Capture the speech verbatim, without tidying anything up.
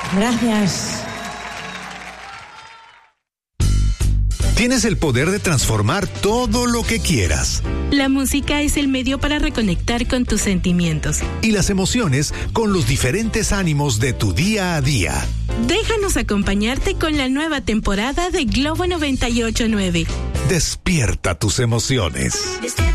Gracias. Tienes el poder de transformar todo lo que quieras. La música es el medio para reconectar con tus sentimientos. Y las emociones con los diferentes ánimos de tu día a día. Déjanos acompañarte con la nueva temporada de Globo noventa y ocho punto nueve. Despierta tus emociones.